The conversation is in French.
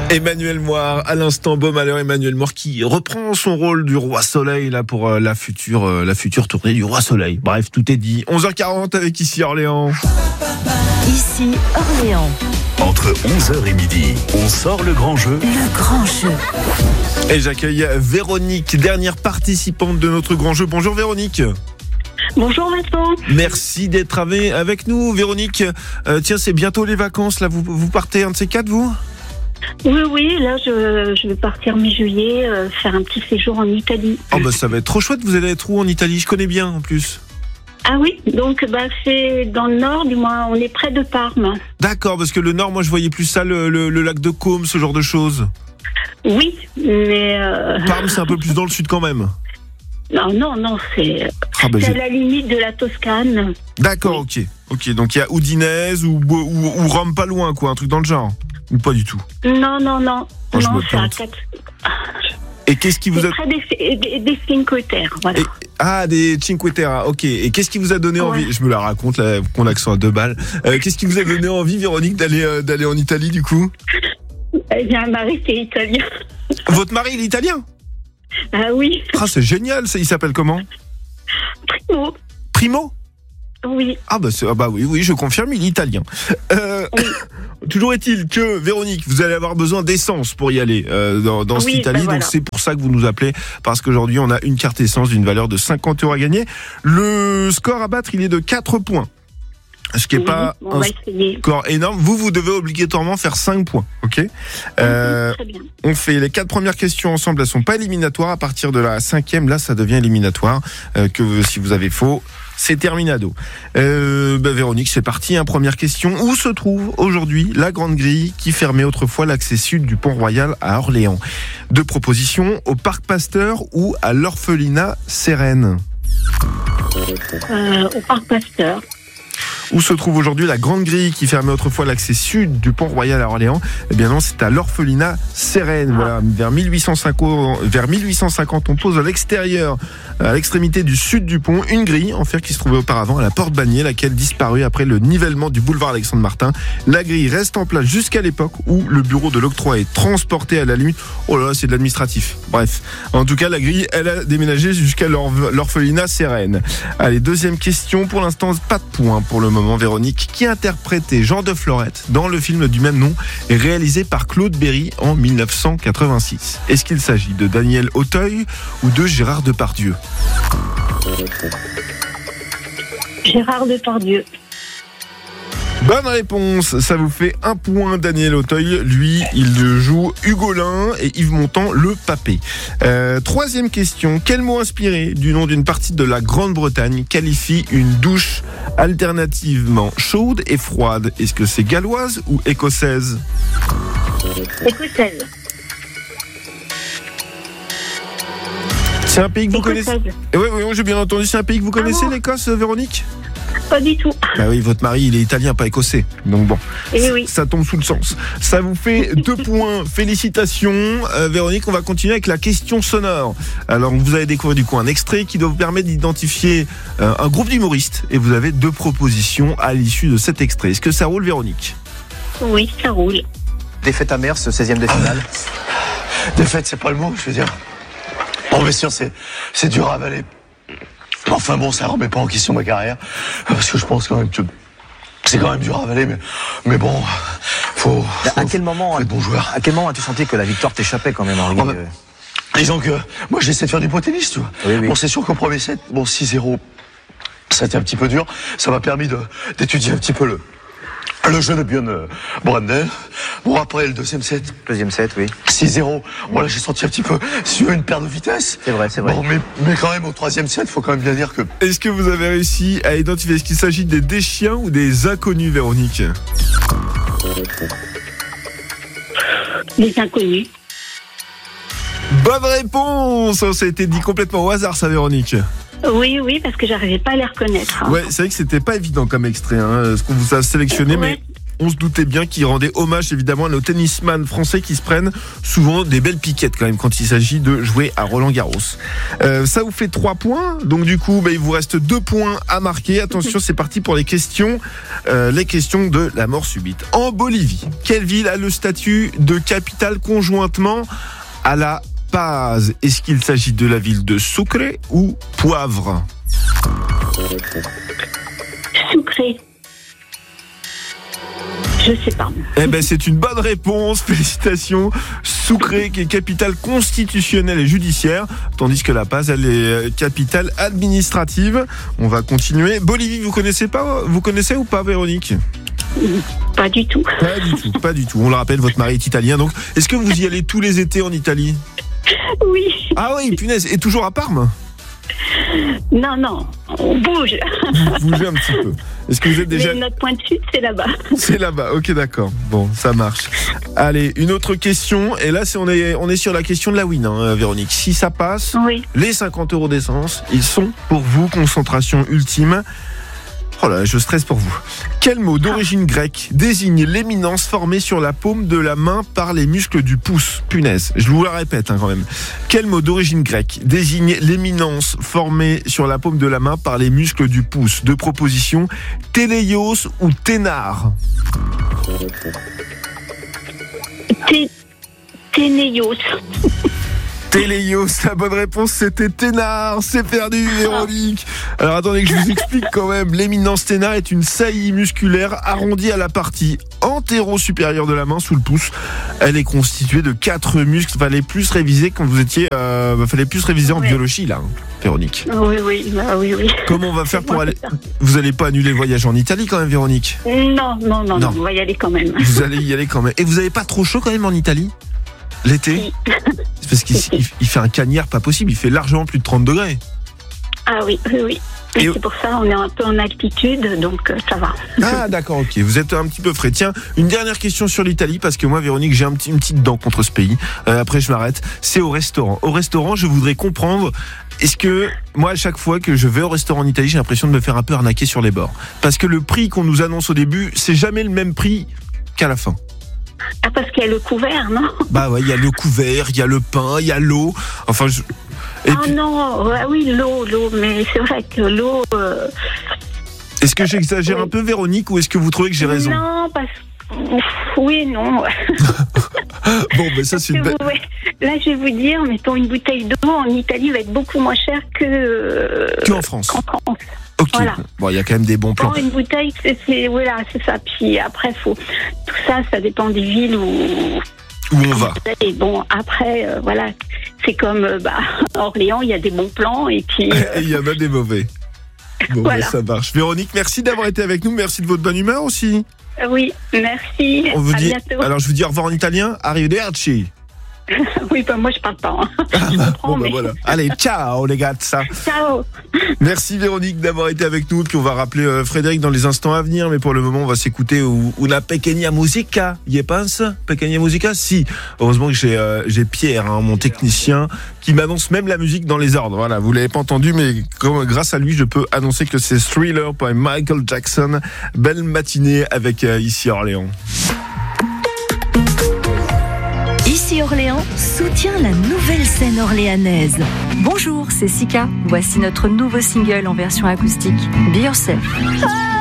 Emmanuel Moire, à l'instant, beau malheur, Emmanuel Moire qui reprend son rôle du Roi Soleil là pour la future tournée du Roi Soleil. Bref, tout est dit. 11h40 avec ici Orléans. Ici Orléans. Entre 11h et midi, on sort le grand jeu. Le grand jeu. Et j'accueille Véronique, dernière participante de notre grand jeu. Bonjour Véronique. Bonjour Vincent. Merci d'être avec nous Véronique. Tiens, c'est bientôt les vacances là. Vous partez un de ces quatre, vous ? Oui, là je vais partir mi-juillet faire un petit séjour en Italie. Oh bah ça va être trop chouette, vous allez être où en Italie ? Je connais bien en plus. Ah oui, donc c'est dans le nord, du moins on est près de Parme. D'accord, parce que le nord, moi je voyais plus ça, le lac de Côme, ce genre de choses. Oui, mais... Parme c'est un peu plus dans le sud quand même. Non, c'est à la limite de la Toscane. D'accord, oui. Ok, donc il y a Udinese ou Rome pas loin, quoi, un truc dans le genre. Ou pas du tout? Non, c'est à 4... Et qu'est-ce qui vous a... près des Cinque Terre, voilà. Des Cinque Terre, ok. Et qu'est-ce qui vous a donné envie? Je me la raconte, là, mon accent à 2 balles. Qu'est-ce qui vous a donné envie, Véronique, d'aller en Italie, du coup? J'ai un mari qui est italien. Votre mari, il est italien? Ah oui. Ah, c'est génial, ça. Il s'appelle comment? Primo. Primo? Oui. Ah bah oui, je confirme, il est italien. Oui. Toujours est-il que, Véronique, vous allez avoir besoin d'essence pour y aller dans cette Italie. Voilà. Donc c'est pour ça que vous nous appelez, parce qu'aujourd'hui on a une carte essence d'une valeur de 50 € à gagner. Le score à battre, il est de 4 points. Ce qui n'est pas un score énorme. Vous devez obligatoirement faire 5 points. Ok. Très bien. On fait les 4 premières questions ensemble. Elles sont pas éliminatoires. À partir de la 5e, là, ça devient éliminatoire. Que si vous avez faux, c'est terminado. Véronique, c'est parti. Première question. Où se trouve aujourd'hui la Grande Grille qui fermait autrefois l'accès sud du Pont-Royal à Orléans? 2 propositions, au Parc Pasteur ou à l'Orphelinat Sérène? Au Parc Pasteur. Où se trouve aujourd'hui la Grande Grille qui fermait autrefois l'accès sud du Pont-Royal à Orléans? Eh bien non, c'est à l'Orphelinat Sérène. Voilà, vers 1850, on pose à l'extérieur, à l'extrémité du sud du pont, une grille en fer qui se trouvait auparavant à la porte Bagné, laquelle disparut après le nivellement du boulevard Alexandre Martin. La grille reste en place jusqu'à l'époque où le bureau de l'octroi est transporté à la limite. Oh là là, c'est de l'administratif. Bref, en tout cas, la grille, elle a déménagé jusqu'à l'Orphelinat Sérène. Allez, deuxième question. Pour l'instant, pas de points pour le moment, Véronique. Qui interprétait Jean de Florette dans le film du même nom et réalisé par Claude Berry en 1986? Est-ce qu'il s'agit de Daniel Auteuil ou de Gérard Depardieu? Gérard Depardieu. Bonne réponse, ça vous fait 1 point. Daniel Auteuil, lui, il joue Hugolin et Yves Montand, le papé. 3e question, quel mot inspiré du nom d'une partie de la Grande-Bretagne qualifie une douche alternativement chaude et froide? Est-ce que c'est galloise ou écossaise? Écossaise. C'est un pays que vous connaissez? Oui, j'ai bien entendu, c'est un pays que vous connaissez, l'Écosse, Véronique? Pas du tout. Bah oui, votre mari, il est italien, pas écossais. Donc bon, oui. Ça tombe sous le sens. Ça vous fait 2 points. Félicitations. Véronique, on va continuer avec la question sonore. Alors, vous allez découvrir du coup un extrait qui doit vous permettre d'identifier un groupe d'humoristes. Et vous avez 2 propositions à l'issue de cet extrait. Est-ce que ça roule, Véronique? Oui, ça roule. Défaite amère, ce 16e de finale. Défaite, c'est pas le mot, je veux dire. Bon, bien sûr, c'est dur à avaler. Enfin bon, ça remet pas en question ma carrière, parce que je pense quand même que c'est quand même dur à avaler, mais bon, faut à quel moment être bon joueur. À quel moment as-tu senti que la victoire t'échappait quand même, Henri? Disons que moi j'essaie de faire du beau tennis, tu vois. Oui. Bon, c'est sûr qu'au premier set, 6-0, ça a été un petit peu dur. Ça m'a permis d'étudier un petit peu le jeu de Björn Brandel. Bon, après le deuxième set, oui. 6-0. Voilà, j'ai senti un petit peu sur une perte de vitesse. C'est vrai. Bon, mais quand même, au troisième set, faut quand même bien dire que... Est-ce que vous avez réussi à identifier, est-ce qu'il s'agit des chiens ou des inconnus, Véronique? Les inconnus. Bonne réponse! Ça a été dit complètement au hasard, ça, Véronique. Oui, parce que j'arrivais pas à les reconnaître. Ouais, c'est vrai que c'était pas évident comme extrait, ce qu'on vous a sélectionné, mais On se doutait bien qu'il rendait hommage évidemment à nos tennisman français qui se prennent souvent des belles piquettes quand même quand il s'agit de jouer à Roland-Garros. Ça vous fait 3 points, donc du coup il vous reste 2 points à marquer. Attention, c'est parti pour les questions de la mort subite. En Bolivie, quelle ville a le statut de capitale conjointement à La Paz? Est-ce qu'il s'agit de la ville de Sucre ou Poivre? Sucré. Je sais pas. Eh ben, c'est une bonne réponse. Félicitations. Sucre, qui est capitale constitutionnelle et judiciaire, tandis que La Paz, elle est capitale administrative. On va continuer. Bolivie, vous connaissez ou pas, Véronique? Pas du tout. Pas du tout. On le rappelle, votre mari est italien, donc est-ce que vous y allez tous les étés en Italie? Oui. Ah oui, punaise. Et toujours à Parme? Non, on bouge. Vous bougez un petit peu. Est-ce que vous êtes déjà... Mais notre point de chute, c'est là-bas. C'est là-bas, ok, d'accord. Bon, ça marche. Allez, une autre question. Et là, on est sur la question de la win, hein, Véronique. Si ça passe, Oui. les 50 € d'essence, ils sont pour vous. Concentration ultime. Oh là, je stresse pour vous. Quel mot d'origine grecque désigne l'éminence formée sur la paume de la main par les muscles du pouce? Punaise, je vous la répète quand même. Quel mot d'origine grecque désigne l'éminence formée sur la paume de la main par les muscles du pouce? Deux propositions, téléios ou ténard? Ténéos. Téléios, la bonne réponse c'était ténard, c'est perdu Véronique. Alors attendez que je vous explique quand même. L'éminence ténard est une saillie musculaire arrondie à la partie antéro-supérieure de la main sous le pouce. Elle est constituée de 4 muscles. Fallait plus réviser quand vous étiez, en biologie là, Véronique. Oui. Comment on va faire pour aller? Vous allez pas annuler le voyage en Italie quand même, Véronique? Non, on va y aller quand même. Vous allez y aller quand même. Et vous avez pas trop chaud quand même en Italie? L'été? Oui. C'est parce qu'il fait un cagnard pas possible, il fait largement plus de 30 degrés. Ah oui. Et c'est pour ça on est un peu en altitude, donc ça va. Ah d'accord, ok, vous êtes un petit peu frais. Tiens, une dernière question sur l'Italie, parce que moi, Véronique, j'ai une petite dent contre ce pays. Après, je m'arrête. C'est au restaurant. Au restaurant, je voudrais comprendre, est-ce que, moi, à chaque fois que je vais au restaurant en Italie, j'ai l'impression de me faire un peu arnaquer sur les bords. Parce que le prix qu'on nous annonce au début, c'est jamais le même prix qu'à la fin. Ah, parce qu'il y a le couvert, non? Bah ouais, il y a le couvert, il y a le pain, il y a l'eau. Enfin, non, oui, l'eau, mais c'est vrai que l'eau... Est-ce que j'exagère un peu, Véronique, ou est-ce que vous trouvez que j'ai raison? Non, parce que... Oui, non. Bon, mais ça, c'est une belle... Là, je vais vous dire, mettons, une bouteille d'eau en Italie va être beaucoup moins chère qu'en France. qu'en France. Ok, voilà. Bon, il y a quand même des bons plans. Une bouteille, c'est ça. Puis après, tout ça dépend des villes où on va. Et bon, après, c'est comme Orléans, il y a des bons plans et puis. Et il y en a des mauvais. Bon, voilà. Ça marche. Véronique, merci d'avoir été avec nous. Merci de votre bonne humeur aussi. Oui, merci. À bientôt. Alors, je vous dis au revoir en italien. Arrivederci. Oui, moi je parle pas. Voilà. Allez, ciao les gars. Ciao. Merci Véronique d'avoir été avec nous. Puis on va rappeler Frédéric dans les instants à venir. Mais pour le moment, on va s'écouter una pequeña musica. Y pense? Pequeña musica? Si. Heureusement que j'ai Pierre, mon technicien, qui m'annonce même la musique dans les ordres. Voilà, vous l'avez pas entendu, mais grâce à lui, je peux annoncer que c'est Thriller par Michael Jackson. Belle matinée avec ici Orléans. Ici Orléans soutient la nouvelle scène orléanaise. Bonjour, c'est Sika. Voici notre nouveau single en version acoustique, Be Yourself.